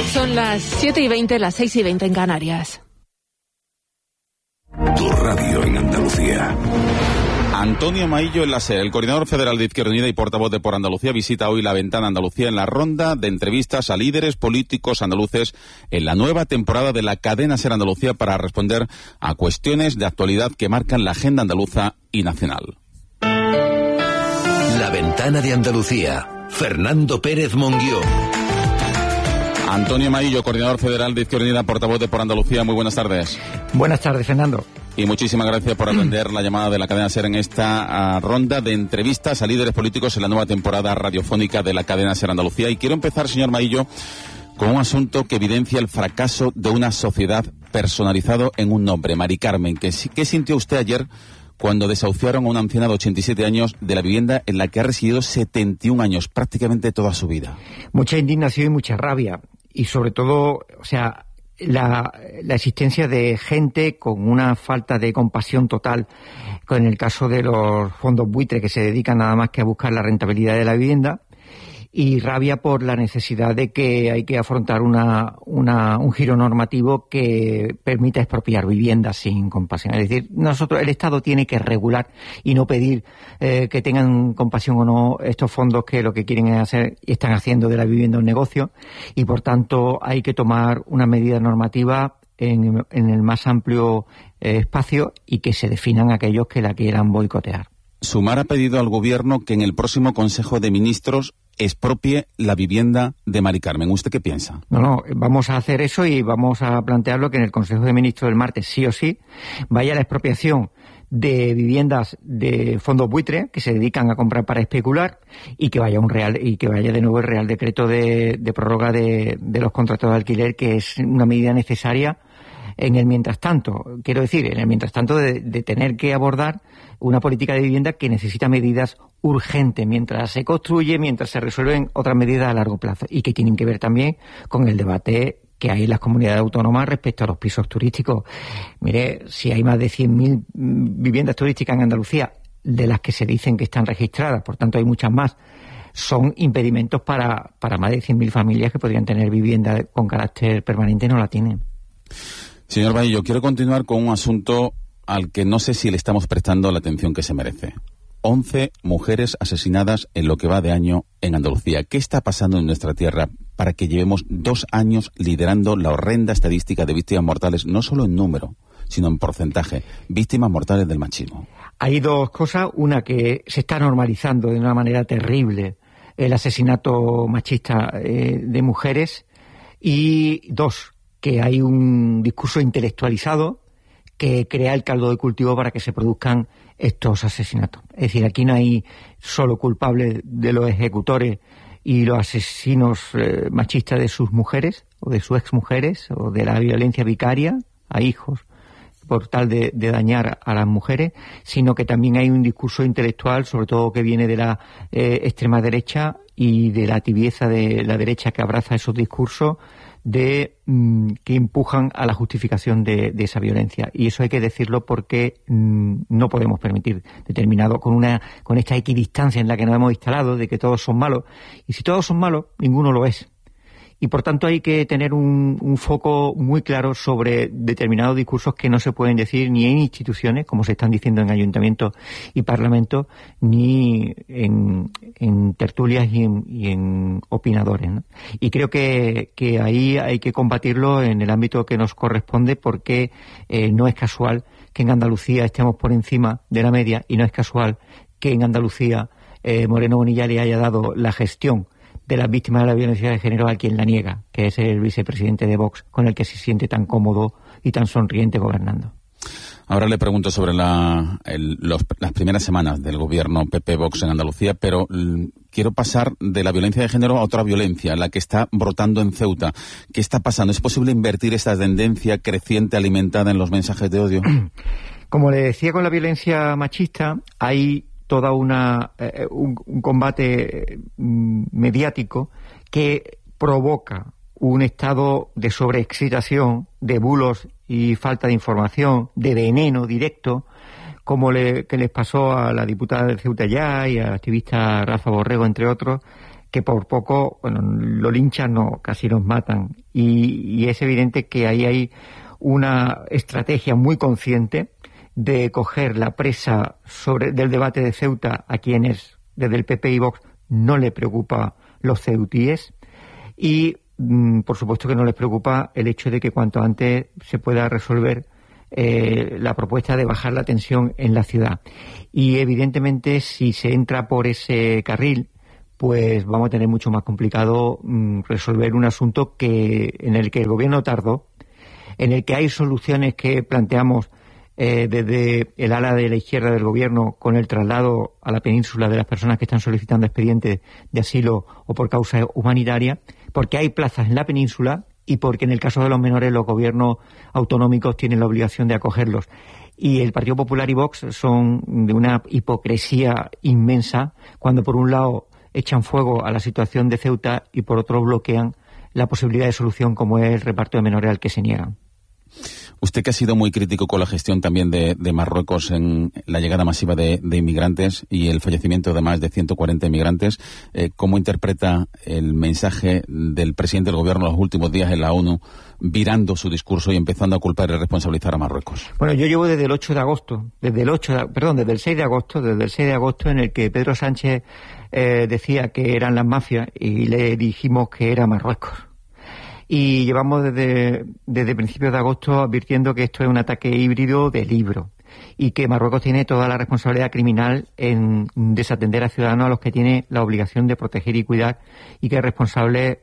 Son las 7:20, las 6:20 en Canarias. Tu radio en Andalucía. Antonio Maillo en la SER, el coordinador federal de Izquierda Unida y portavoz de Por Andalucía, visita hoy la Ventana Andalucía en la ronda de entrevistas a líderes políticos andaluces en la nueva temporada de la cadena SER Andalucía para responder a cuestiones de actualidad que marcan la agenda andaluza y nacional. La Ventana de Andalucía. Fernando Pérez Monguió. Antonio Maillo, coordinador federal de Izquierda Unida, portavoz de Por Andalucía, muy buenas tardes. Buenas tardes, Fernando. Y muchísimas gracias por atender la llamada de la cadena SER en esta ronda de entrevistas a líderes políticos en la nueva temporada radiofónica de la cadena SER Andalucía. Y quiero empezar, señor Maillo, con un asunto que evidencia el fracaso de una sociedad personalizado en un nombre, Mari Carmen. ¿Qué sintió usted ayer cuando desahuciaron a una anciana de 87 años de la vivienda en la que ha residido 71 años, prácticamente toda su vida? Mucha indignación y mucha rabia. Y sobre todo, la existencia de gente con una falta de compasión total, con el caso de los fondos buitre que se dedican nada más que a buscar la rentabilidad de la vivienda, y rabia por la necesidad de que hay que afrontar un giro normativo que permita expropiar viviendas sin compasión. Es decir, el Estado tiene que regular y no pedir que tengan compasión o no estos fondos que lo que quieren es hacer y están haciendo de la vivienda un negocio, y por tanto hay que tomar una medida normativa en el más amplio espacio y que se definan aquellos que la quieran boicotear. Sumar ha pedido al Gobierno que en el próximo Consejo de Ministros expropie la vivienda de Mari Carmen. ¿Usted qué piensa? No, vamos a hacer eso y vamos a plantearlo que en el Consejo de Ministros del martes, sí o sí, vaya la expropiación de viviendas de fondos buitre que se dedican a comprar para especular, y que vaya de nuevo el Real Decreto de prórroga de los contratos de alquiler, que es una medida necesaria en el mientras tanto. Quiero decir, en el mientras tanto de tener que abordar una política de vivienda que necesita medidas urgentes mientras se construye, mientras se resuelven otras medidas a largo plazo, y que tienen que ver también con el debate que hay en las comunidades autónomas respecto a los pisos turísticos. Mire, si hay más de 100.000 viviendas turísticas en Andalucía, de las que se dicen que están registradas, por tanto hay muchas más, son impedimentos para más de 100.000 familias que podrían tener vivienda con carácter permanente y no la tienen. Señor Maillo, quiero continuar con un asunto al que no sé si le estamos prestando la atención que se merece. 11 mujeres asesinadas en lo que va de año en Andalucía. ¿Qué está pasando en nuestra tierra para que llevemos 2 años liderando la horrenda estadística de víctimas mortales, no solo en número, sino en porcentaje, víctimas mortales del machismo? Hay dos cosas. Una, que se está normalizando de una manera terrible el asesinato machista de mujeres. Y dos, que hay un discurso intelectualizado que crea el caldo de cultivo para que se produzcan estos asesinatos. Es decir, aquí no hay solo culpables de los ejecutores y los asesinos machistas de sus mujeres o de sus exmujeres, o de la violencia vicaria a hijos por tal de dañar a las mujeres, sino que también hay un discurso intelectual, sobre todo que viene de la extrema derecha y de la tibieza de la derecha que abraza esos discursos, que empujan a la justificación de esa violencia. Y eso hay que decirlo porque no podemos permitir con esta equidistancia en la que nos hemos instalado, de que todos son malos. Y si todos son malos, ninguno lo es. Y por tanto hay que tener un foco muy claro sobre determinados discursos que no se pueden decir ni en instituciones, como se están diciendo en ayuntamientos y parlamentos, ni en tertulias y en opinadores, ¿no? Y creo que ahí hay que combatirlo en el ámbito que nos corresponde, porque no es casual que en Andalucía estemos por encima de la media, y no es casual que en Andalucía Moreno Bonilla le haya dado la gestión de las víctimas de la violencia de género a quien la niega, que es el vicepresidente de Vox, con el que se siente tan cómodo y tan sonriente gobernando. Ahora le pregunto sobre las primeras semanas del gobierno PP-Vox en Andalucía, pero quiero pasar de la violencia de género a otra violencia, la que está brotando en Ceuta. ¿Qué está pasando? ¿Es posible invertir esta tendencia creciente alimentada en los mensajes de odio? Como le decía, con la violencia machista hay toda un combate mediático que provoca un estado de sobreexcitación, de bulos y falta de información, de veneno directo, que les pasó a la diputada de Ceuta Ya y al activista Rafa Borrego, entre otros, que por poco, bueno, lo linchan, no, casi los matan. Y es evidente que ahí hay una estrategia muy consciente de coger la presa del debate de Ceuta a quienes desde el PP y Vox no le preocupa los ceutíes, y por supuesto que no les preocupa el hecho de que cuanto antes se pueda resolver la propuesta de bajar la tensión en la ciudad. Y evidentemente si se entra por ese carril, pues vamos a tener mucho más complicado resolver un asunto en el que el gobierno tardó, en el que hay soluciones que planteamos desde el ala de la izquierda del gobierno con el traslado a la península de las personas que están solicitando expedientes de asilo o por causa humanitaria, porque hay plazas en la península y porque en el caso de los menores los gobiernos autonómicos tienen la obligación de acogerlos. Y el Partido Popular y Vox son de una hipocresía inmensa cuando por un lado echan fuego a la situación de Ceuta y por otro bloquean la posibilidad de solución como es el reparto de menores al que se niegan. Usted, que ha sido muy crítico con la gestión también de Marruecos en la llegada masiva de inmigrantes y el fallecimiento de más de 140 inmigrantes, ¿cómo interpreta el mensaje del presidente del gobierno en los últimos días en la ONU, virando su discurso y empezando a culpar y responsabilizar a Marruecos? Bueno, yo llevo desde el 6 de agosto, en el que Pedro Sánchez decía que eran las mafias y le dijimos que era Marruecos. Y llevamos desde principios de agosto advirtiendo que esto es un ataque híbrido de libro y que Marruecos tiene toda la responsabilidad criminal en desatender a ciudadanos a los que tiene la obligación de proteger y cuidar, y que es responsable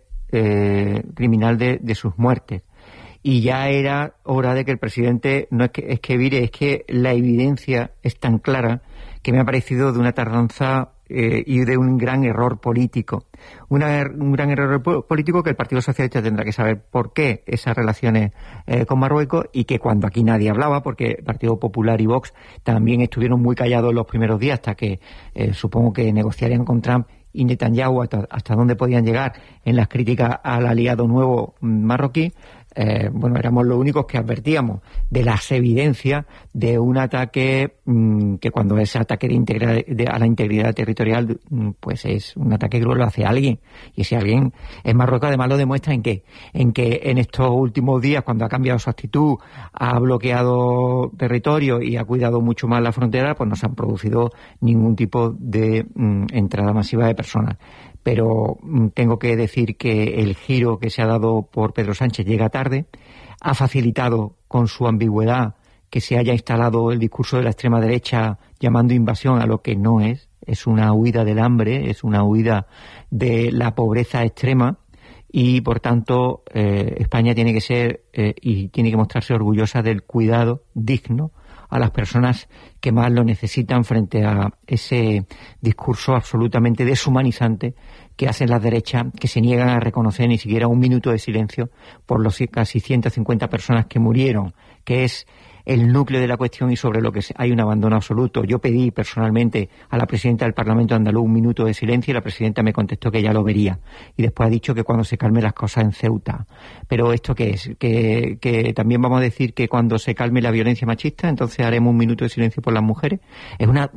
criminal de sus muertes. Y ya era hora de que el presidente, no es que vire, es que la evidencia es tan clara que me ha parecido de una tardanza y de un gran error político. Un gran error político que el Partido Socialista tendrá que saber por qué esas relaciones con Marruecos, y que cuando aquí nadie hablaba, porque el Partido Popular y Vox también estuvieron muy callados los primeros días hasta que supongo que negociarían con Trump y Netanyahu hasta dónde podían llegar en las críticas al aliado nuevo marroquí. Bueno, éramos los únicos que advertíamos de las evidencias de un ataque que cuando es ataque a la integridad territorial, pues es un ataque que lo hace alguien, y ese alguien es Marruecos. Además lo demuestra en que en estos últimos días, cuando ha cambiado su actitud, ha bloqueado territorio y ha cuidado mucho más la frontera, pues no se han producido ningún tipo de entrada masiva de personas. Pero tengo que decir que el giro que se ha dado por Pedro Sánchez llega tarde, ha facilitado con su ambigüedad que se haya instalado el discurso de la extrema derecha llamando invasión a lo que no es una huida del hambre, es una huida de la pobreza extrema, y por tanto España tiene que ser y tiene que mostrarse orgullosa del cuidado digno a las personas que más lo necesitan frente a ese discurso absolutamente deshumanizante que hacen las derechas, que se niegan a reconocer ni siquiera un minuto de silencio por los casi 150 personas que murieron, que es el núcleo de la cuestión y sobre lo que hay un abandono absoluto. Yo pedí personalmente a la presidenta del Parlamento andaluz un minuto de silencio y la presidenta me contestó que ya lo vería. Y después ha dicho que cuando se calmen las cosas en Ceuta. Pero ¿esto qué es? Que también vamos a decir que cuando se calme la violencia machista, entonces haremos un minuto de silencio por las mujeres. Es una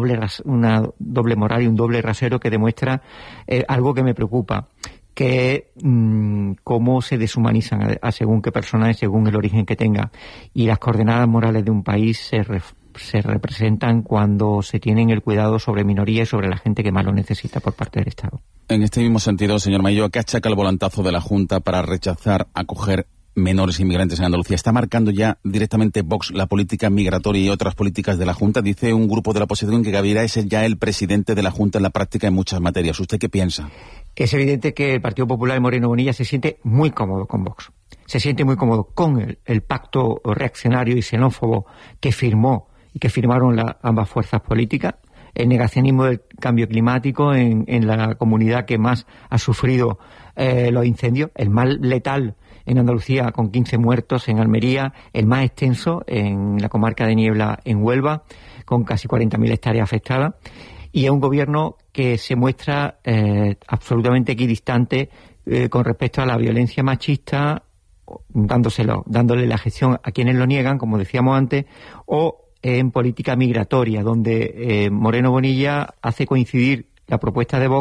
doble moral y un doble rasero que demuestra algo que me preocupa, que cómo se deshumanizan a según qué personas y según el origen que tenga. Y las coordenadas morales de un país se representan cuando se tienen el cuidado sobre minorías y sobre la gente que más lo necesita por parte del Estado. En este mismo sentido, señor Maillo, ¿qué achaca el volantazo de la Junta para rechazar acoger menores inmigrantes en Andalucía? ¿Está marcando ya directamente Vox la política migratoria y otras políticas de la Junta? Dice un grupo de la oposición que Gaviria es ya el presidente de la Junta en la práctica en muchas materias. ¿Usted qué piensa? Es evidente que el Partido Popular y Moreno Bonilla se siente muy cómodo con Vox. Se siente muy cómodo con el pacto reaccionario y xenófobo que firmó y que firmaron ambas fuerzas políticas. El negacionismo del cambio climático en la comunidad que más ha sufrido los incendios, el más letal en Andalucía con 15 muertos, en Almería, el más extenso en la comarca de Niebla en Huelva, con casi 40.000 hectáreas afectadas, y es un gobierno que se muestra absolutamente equidistante con respecto a la violencia machista, dándole la gestión a quienes lo niegan, como decíamos antes, o en política migratoria, donde Moreno Bonilla hace coincidir la propuesta de Vox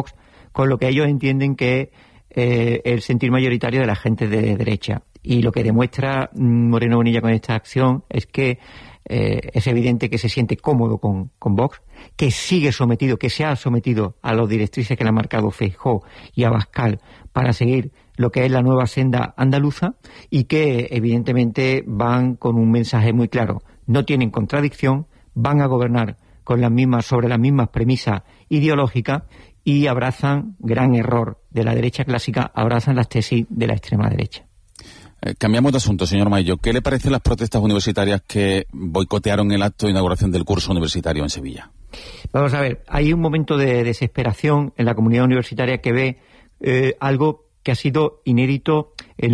con lo que ellos entienden que es el sentir mayoritario de la gente de derecha. Y lo que demuestra Moreno Bonilla con esta acción es que es evidente que se siente cómodo con Vox, que sigue sometido, que se ha sometido a los directrices que le ha marcado Feijóo y Abascal para seguir lo que es la nueva senda andaluza, y que evidentemente van con un mensaje muy claro: no tienen contradicción, van a gobernar con sobre las mismas premisas ideológicas, y abrazan, gran error de la derecha clásica, abrazan las tesis de la extrema derecha. Cambiamos de asunto, señor Maillo. ¿Qué le parecen las protestas universitarias que boicotearon el acto de inauguración del curso universitario en Sevilla? Vamos a ver, hay un momento de desesperación en la comunidad universitaria que ve algo que ha sido inédito en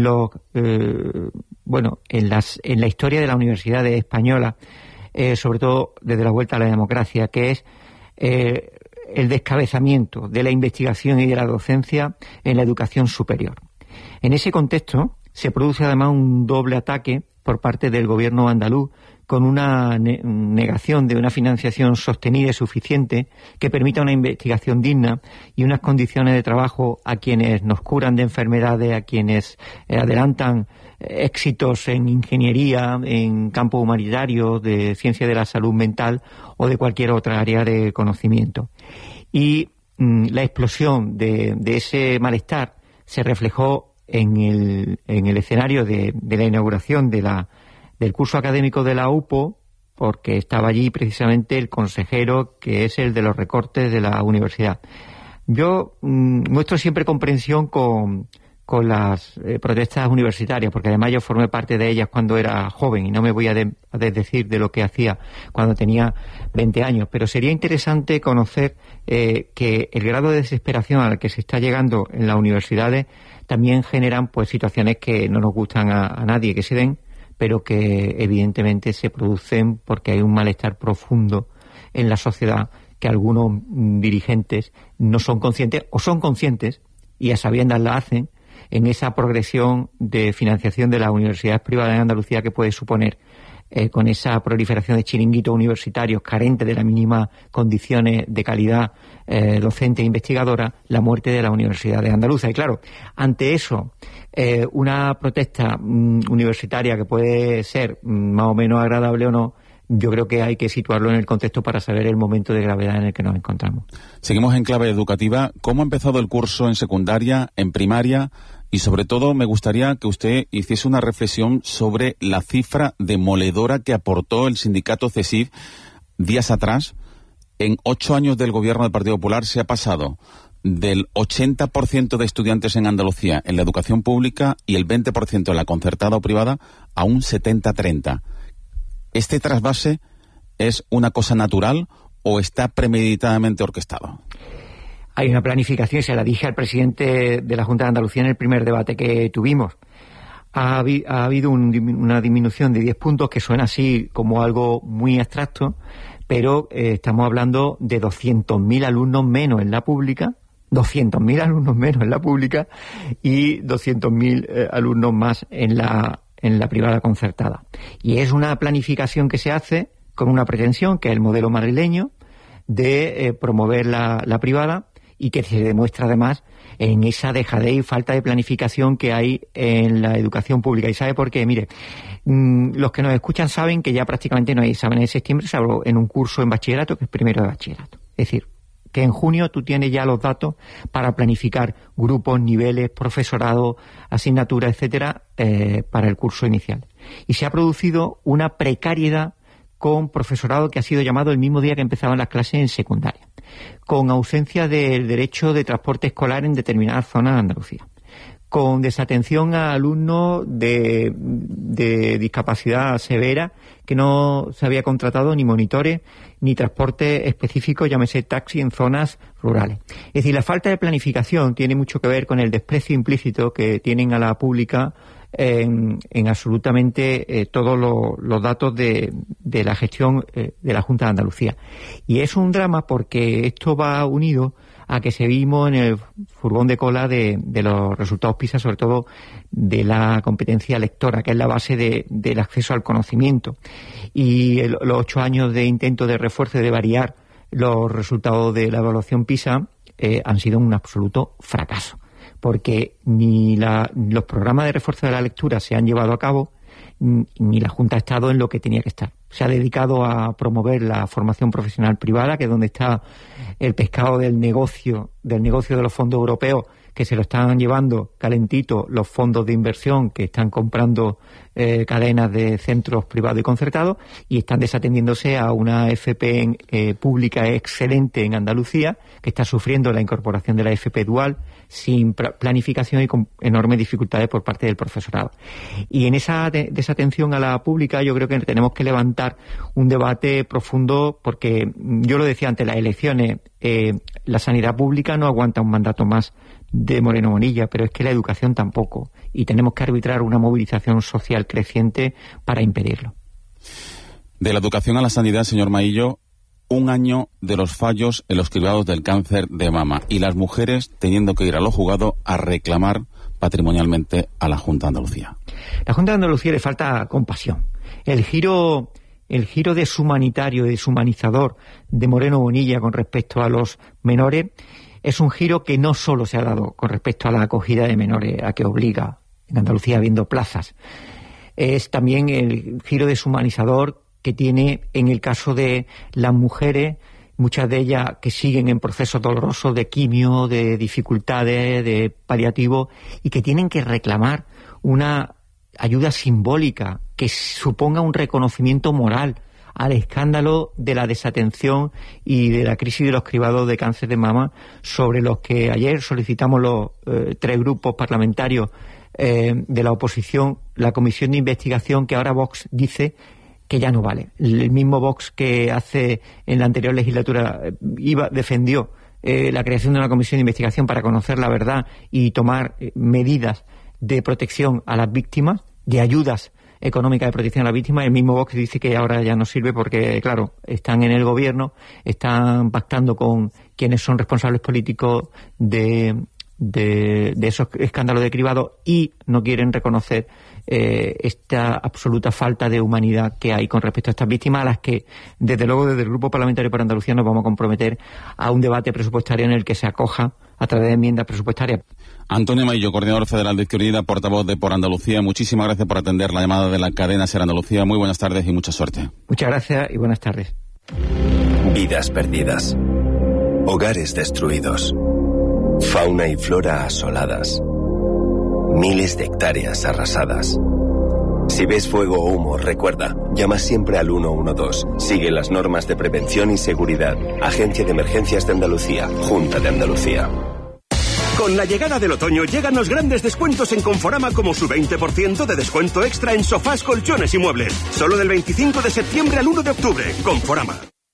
la historia de las universidades españolas, sobre todo desde la vuelta a la democracia, que es el descabezamiento de la investigación y de la docencia en la educación superior. En ese contexto se produce además un doble ataque por parte del gobierno andaluz, con una negación de una financiación sostenida y suficiente que permita una investigación digna y unas condiciones de trabajo a quienes nos curan de enfermedades, a quienes adelantan éxitos en ingeniería, en campo humanitario, de ciencia de la salud mental o de cualquier otra área de conocimiento. Y la explosión de ese malestar se reflejó en el escenario de la inauguración del curso académico de la UPO, porque estaba allí precisamente el consejero que es el de los recortes de la universidad. Yo muestro siempre comprensión con las protestas universitarias, porque además yo formé parte de ellas cuando era joven y no me voy a desdecir de lo que hacía cuando tenía 20 años, pero sería interesante conocer que el grado de desesperación al que se está llegando en las universidades también generan pues situaciones que no nos gustan a nadie que se den, pero que evidentemente se producen porque hay un malestar profundo en la sociedad que algunos dirigentes no son conscientes, o son conscientes y a sabiendas la hacen, en esa progresión de financiación de las universidades privadas en Andalucía que puede suponer, con esa proliferación de chiringuitos universitarios carentes de las mínimas condiciones de calidad docente e investigadora, la muerte de las universidades andaluzas. Y claro, ante eso, una protesta universitaria que puede ser más o menos agradable o no, yo creo que hay que situarlo en el contexto para saber el momento de gravedad en el que nos encontramos. Seguimos en clave educativa. ¿Cómo ha empezado el curso en secundaria, en primaria? Y sobre todo me gustaría que usted hiciese una reflexión sobre la cifra demoledora que aportó el sindicato CESIF días atrás. En 8 años del gobierno del Partido Popular se ha pasado del 80% de estudiantes en Andalucía en la educación pública y el 20% en la concertada o privada a un 70-30. ¿Este trasvase es una cosa natural o está premeditadamente orquestado? Hay una planificación, se la dije al presidente de la Junta de Andalucía en el primer debate que tuvimos. Ha habido una disminución de 10 puntos que suena así como algo muy abstracto, pero estamos hablando de 200.000 alumnos menos en la pública, 200.000 alumnos menos en la pública y 200.000 alumnos más en la privada concertada. Y es una planificación que se hace con una pretensión, que es el modelo madrileño, de promover la privada, y que se demuestra además en esa dejadez y falta de planificación que hay en la educación pública. ¿Y sabe por qué? Mire, los que nos escuchan saben que ya prácticamente no hay exámenes de septiembre, salvo en un curso en bachillerato, que es primero de bachillerato. Es decir, que en junio tú tienes ya los datos para planificar grupos, niveles, profesorado, asignaturas, etcétera, para el curso inicial. Y se ha producido una precariedad con profesorado que ha sido llamado el mismo día que empezaban las clases en secundaria, con ausencia del derecho de transporte escolar en determinadas zonas de Andalucía, con desatención a alumnos de discapacidad severa, que no se había contratado ni monitores ni transporte específico, llámese taxi, en zonas rurales. Es decir, la falta de planificación tiene mucho que ver con el desprecio implícito que tienen a la pública en absolutamente todos los datos de la gestión de la Junta de Andalucía. Y es un drama porque esto va unido a que seguimos en el furgón de cola de los resultados PISA, sobre todo de la competencia lectora, que es la base del acceso al conocimiento. Y los 8 años de intento de refuerzo y de variar los resultados de la evaluación PISA han sido un absoluto fracaso, porque ni los programas de refuerzo de la lectura se han llevado a cabo, ni la Junta ha estado en lo que tenía que estar. Se ha dedicado a promover la formación profesional privada, que es donde está el pescado del negocio de los fondos europeos, que se lo están llevando calentito los fondos de inversión que están comprando cadenas de centros privados y concertados, y están desatendiéndose a una FP pública excelente en Andalucía, que está sufriendo la incorporación de la FP dual sin planificación y con enormes dificultades por parte del profesorado. Y en esa desatención a la pública yo creo que tenemos que levantar un debate profundo, porque yo lo decía antes, las elecciones, la sanidad pública no aguanta un mandato más de Moreno Bonilla, pero es que la educación tampoco, y tenemos que arbitrar una movilización social creciente para impedirlo. De la educación a la sanidad, señor Maillo, 1 año de los fallos en los cribados del cáncer de mama, y las mujeres teniendo que ir a los juzgados a reclamar patrimonialmente a la Junta de Andalucía. La Junta de Andalucía le falta compasión. El giro deshumanitario y deshumanizador de Moreno Bonilla con respecto a los menores es un giro que no solo se ha dado con respecto a la acogida de menores, a que obliga en Andalucía habiendo plazas. Es también el giro deshumanizador que tiene en el caso de las mujeres, muchas de ellas que siguen en procesos dolorosos de quimio, de dificultades, de paliativo, y que tienen que reclamar una ayuda simbólica que suponga un reconocimiento moral al escándalo de la desatención y de la crisis de los cribados de cáncer de mama, sobre los que ayer solicitamos los 3 grupos parlamentarios de la oposición la comisión de investigación, que ahora Vox dice que ya no vale. El mismo Vox que hace en la anterior legislatura defendió la creación de una comisión de investigación para conocer la verdad y tomar medidas de protección a las víctimas, de ayudas económicas de protección a las víctimas. El mismo Vox dice que ahora ya no sirve porque, claro, están en el gobierno, están pactando con quienes son responsables políticos de esos escándalos de cribado, y no quieren reconocer esta absoluta falta de humanidad que hay con respecto a estas víctimas, a las que, desde luego, desde el Grupo Parlamentario por Andalucía nos vamos a comprometer a un debate presupuestario en el que se acoja a través de enmiendas presupuestarias. Antonio Maillo, coordinador federal de Izquierda Unida, portavoz de Por Andalucía, muchísimas gracias por atender la llamada de la cadena SER Andalucía. Muy buenas tardes y mucha suerte. Muchas gracias y buenas tardes. Vidas perdidas, hogares destruidos, fauna y flora asoladas, miles de hectáreas arrasadas. Si ves fuego o humo, recuerda, llama siempre al 112. Sigue las normas de prevención y seguridad. Agencia de Emergencias de Andalucía, Junta de Andalucía. Con la llegada del otoño llegan los grandes descuentos en Conforama, como su 20% de descuento extra en sofás, colchones y muebles. Solo del 25 de septiembre al 1 de octubre. Conforama.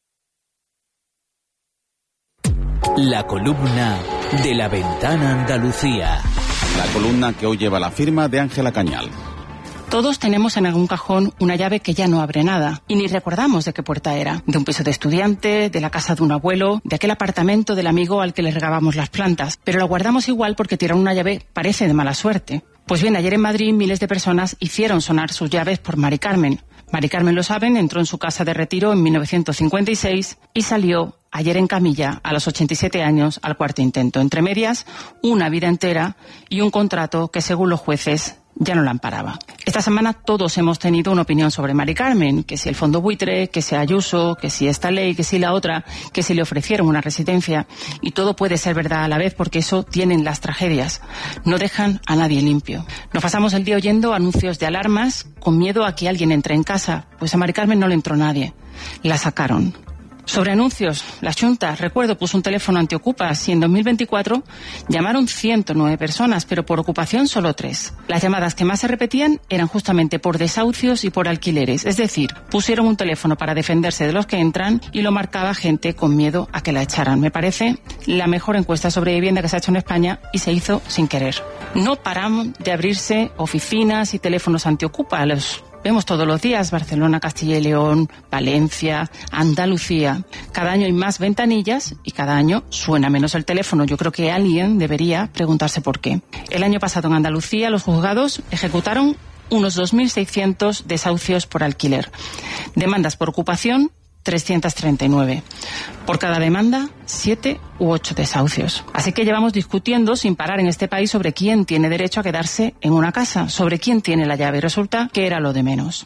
La columna de La Ventana Andalucía. La columna que hoy lleva la firma de Ángela Cañal. Todos tenemos en algún cajón una llave que ya no abre nada, y ni recordamos de qué puerta era. De un piso de estudiante, de la casa de un abuelo, de aquel apartamento del amigo al que le regábamos las plantas. Pero la guardamos igual porque tirar una llave parece de mala suerte. Pues bien, ayer en Madrid miles de personas hicieron sonar sus llaves por Mari Carmen. Mari Carmen, lo saben, entró en su casa de retiro en 1956 y salió ayer en camilla a los 87 años al cuarto intento. Entre medias, una vida entera y un contrato que, según los jueces, ya no la amparaba. Esta semana todos hemos tenido una opinión sobre Mari Carmen, que si el fondo buitre, que si Ayuso, que si esta ley, que si la otra, que si le ofrecieron una residencia, y todo puede ser verdad a la vez, porque eso tienen las tragedias. No dejan a nadie limpio. Nos pasamos el día oyendo anuncios de alarmas con miedo a que alguien entre en casa, pues a Mari Carmen no le entró nadie. La sacaron. Sobre anuncios, la Xunta, recuerdo, puso un teléfono antiocupas y en 2024 llamaron 109 personas, pero por ocupación solo 3. Las llamadas que más se repetían eran justamente por desahucios y por alquileres, es decir, pusieron un teléfono para defenderse de los que entran y lo marcaba gente con miedo a que la echaran. Me parece la mejor encuesta sobre vivienda que se ha hecho en España y se hizo sin querer. No paran de abrirse oficinas y teléfonos antiocupa. Los vemos todos los días: Barcelona, Castilla y León, Valencia, Andalucía. Cada año hay más ventanillas y cada año suena menos el teléfono. Yo creo que alguien debería preguntarse por qué. El año pasado en Andalucía los juzgados ejecutaron unos 2.600 desahucios por alquiler. Demandas por ocupación 339. Por cada demanda, 7 u 8 desahucios. Así que llevamos discutiendo sin parar en este país sobre quién tiene derecho a quedarse en una casa, sobre quién tiene la llave. Y resulta que era lo de menos.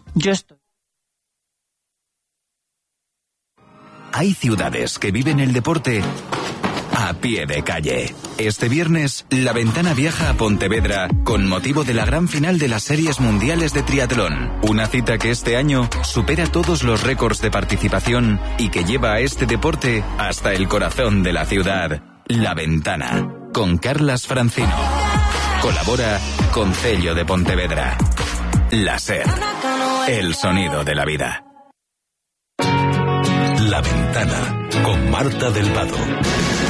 Hay ciudades que viven el deporte a pie de calle. Este viernes, La Ventana viaja a Pontevedra con motivo de la gran final de las Series Mundiales de Triatlón. Una cita que este año supera todos los récords de participación y que lleva a este deporte hasta el corazón de la ciudad. La Ventana, con Carlas Francino. Colabora Concello de Pontevedra. La SER, el sonido de la vida. La Ventana, con Marta del Vado.